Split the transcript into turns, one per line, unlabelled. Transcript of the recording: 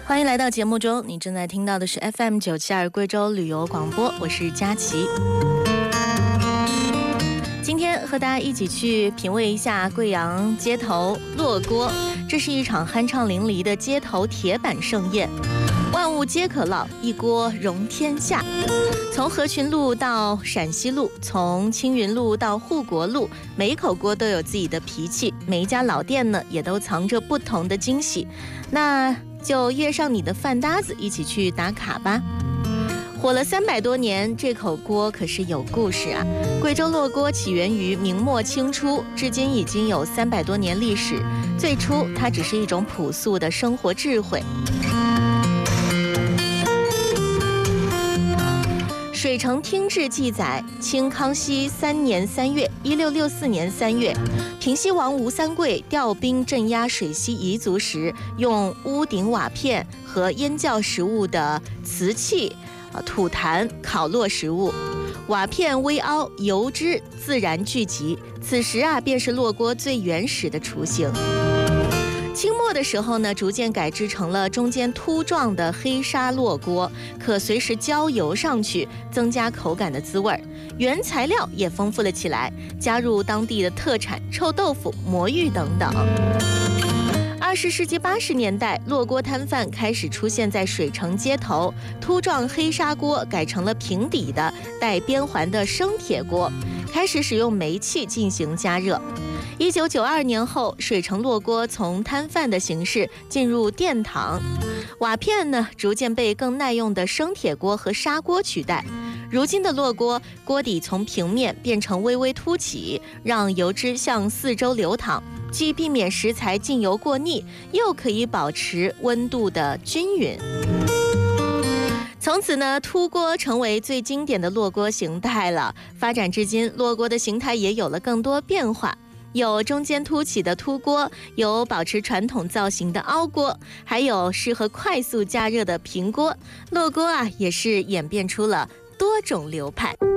欢迎来到节目中，你正在听到的是 FM972贵州旅游广播，我是佳琪。今天和大家一起去品味一下贵阳街头烙锅，这是一场酣畅淋漓的街头铁板盛宴，万物皆可烙，一锅容天下。从合群路到陕西路，从青云路到护国路，每一口锅都有自己的脾气，每一家老店呢也都藏着不同的惊喜。那就约上你的饭搭子一起去打卡吧。火了300多年，这口锅可是有故事啊！贵州烙锅起源于明末清初，至今已经有300多年历史。最初，它只是一种朴素的生活智慧。《水城听志》记载，清康熙3年3月，1664年3月，平西王吴三桂调兵镇压水西彝族时，用屋顶瓦片和腌教食物的瓷器、土坛烤烙食物，瓦片微凹，油脂自然聚集。此时便是烙锅最原始的雏形。清末的时候呢，逐渐改制成了中间凸状的黑砂烙锅，可随时浇油上去，增加口感的滋味。原材料也丰富了起来，加入当地的特产臭豆腐、魔芋等等。20世纪80年代，烙锅摊贩开始出现在水城街头，凸状黑砂锅改成了平底的带边环的生铁锅，开始使用煤气进行加热。1992年后，水城烙锅从摊贩的形式进入殿堂，瓦片呢逐渐被更耐用的生铁锅和砂锅取代。如今的烙锅，锅底从平面变成微微凸起，让油脂向四周流淌，既避免食材进油过腻，又可以保持温度的均匀。从此呢，凸锅成为最经典的烙锅形态了。发展至今，烙锅的形态也有了更多变化，有中间凸起的凸锅，有保持传统造型的凹锅，还有适合快速加热的平锅。烙锅也是演变出了多种流派。